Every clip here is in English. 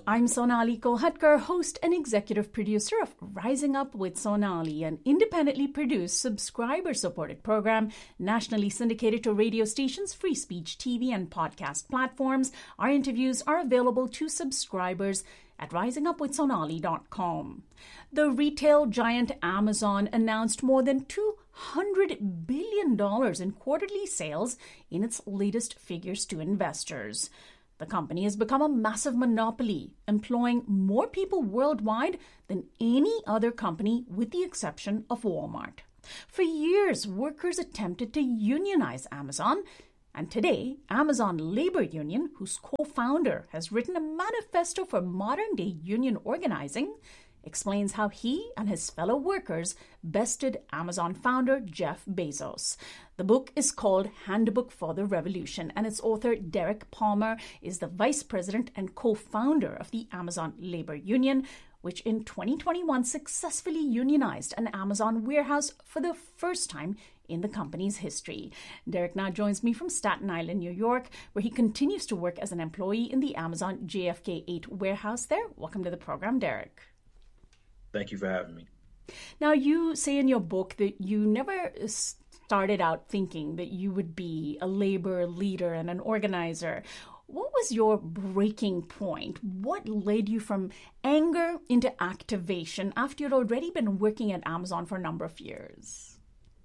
I'm Sonali Kolhatkar, host and executive producer of Rising Up with Sonali, an independently produced, subscriber-supported program nationally syndicated to radio stations, free speech TV, and podcast platforms. Our interviews are available to subscribers at risingupwithsonali.com. The retail giant Amazon announced more than $200 billion in quarterly sales in its latest figures to investors. The company has become a massive monopoly, employing more people worldwide than any other company with the exception of Walmart. For years, workers attempted to unionize Amazon, and today, Amazon Labor Union, whose co-founder has written a manifesto for modern-day union organizing, explains how he and his fellow workers bested Amazon founder Jeff Bezos. The book is called Handbook for the Revolution, and its author, Derek Palmer, is the vice president and co-founder of the Amazon Labor Union, which in 2021 successfully unionized an Amazon warehouse for the first time in the company's history. Derek now joins me from Staten Island, New York, where he continues to work as an employee in the Amazon JFK 8 warehouse there. Welcome to the program, Derek. Thank you for having me. Now, you say in your book that you never started out thinking that you would be a labor leader and an organizer. What was your breaking point? What led you from anger into activation after you'd already been working at Amazon for a number of years?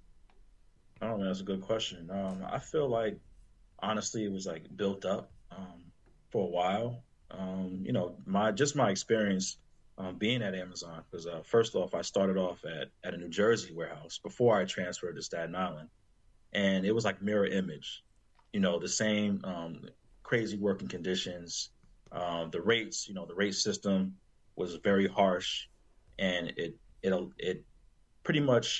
Oh, man, that's a good question. I feel like, honestly, it was like built up for a while. My experience being at Amazon, because first off, I started off at a New Jersey warehouse before I transferred to Staten Island. And it was like mirror image, the same crazy working conditions, the rates, the rate system was very harsh, and it pretty much,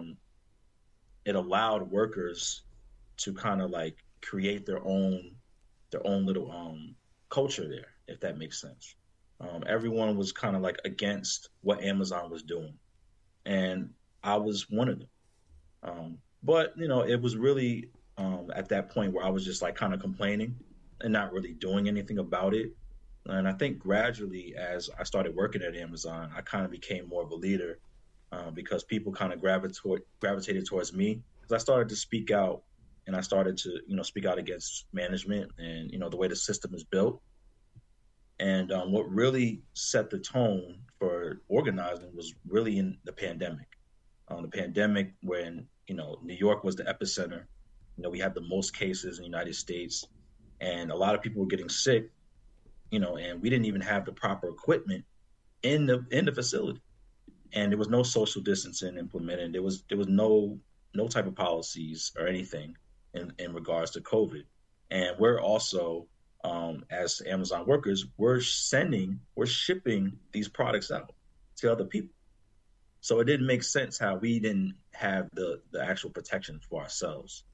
it allowed workers to kind of like create their own little culture there, if that makes sense. Everyone was kind of like against what Amazon was doing, and I was one of them. But it was really at that point where I was just like kind of complaining and not really doing anything about it. And I think gradually, as I started working at Amazon, I kind of became more of a leader because people kind of gravitated towards me, because I started to speak out, and I started to speak out against management and the way the system is built. And what really set the tone for organizing was really in the pandemic. The pandemic, when New York was the epicenter, we had the most cases in the United States, and a lot of people were getting sick, and we didn't even have the proper equipment in the facility, and there was no social distancing implemented. There was no type of policies or anything in regards to COVID, and we're also as Amazon workers, we're shipping these products out to other people. So it didn't make sense how we didn't have the actual protection for ourselves.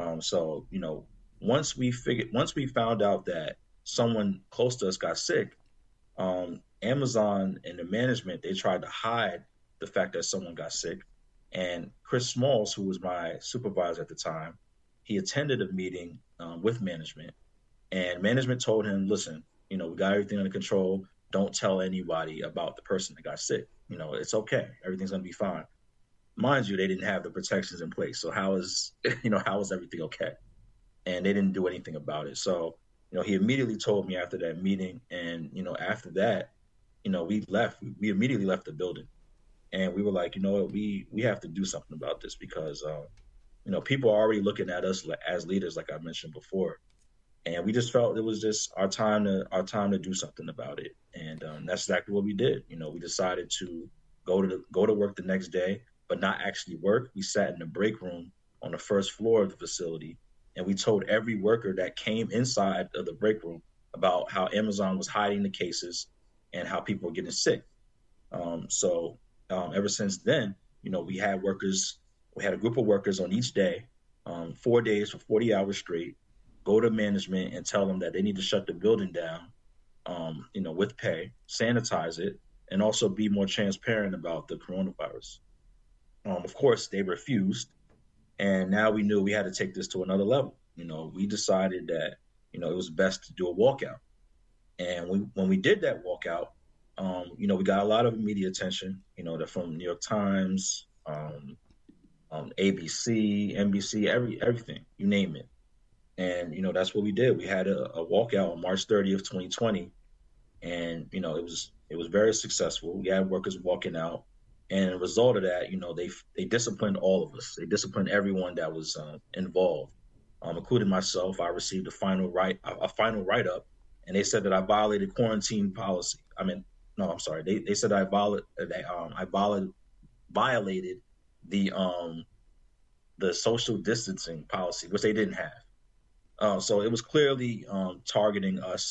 Once we found out that someone close to us got sick, Amazon and the management, they tried to hide the fact that someone got sick. And Chris Smalls, who was my supervisor at the time, he attended a meeting with management. And management told him, listen, we got everything under control. Don't tell anybody about the person that got sick. It's okay. Everything's going to be fine. Mind you, they didn't have the protections in place. So how is everything okay? And they didn't do anything about it. So, he immediately told me after that meeting. And, after that, we left. We immediately left the building. And we were like, we have to do something about this, because, people are already looking at us as leaders, like I mentioned before. And we just felt it was just our time to do something about it. And that's exactly what we did. We decided to go to work the next day, but not actually work. We sat in the break room on the first floor of the facility, and we told every worker that came inside of the break room about how Amazon was hiding the cases and how people were getting sick. Ever since then, we had a group of workers on each day, 4 days for 40 hours straight, go to management and tell them that they need to shut the building down, with pay, sanitize it, and also be more transparent about the coronavirus. Of course, they refused. And now we knew we had to take this to another level. We decided that, it was best to do a walkout. And when we did that walkout, we got a lot of media attention. They're from New York Times, ABC, NBC, everything, you name it. And that's what we did. We had a walkout on March 30th, 2020, and it was very successful. We had workers walking out, and as a result of that, they disciplined all of us. They disciplined everyone that was involved, including myself. I received a final write up, and they said that I violated quarantine policy. I mean, no, I'm sorry. They said I violated the social distancing policy, which they didn't have. So it was clearly targeting us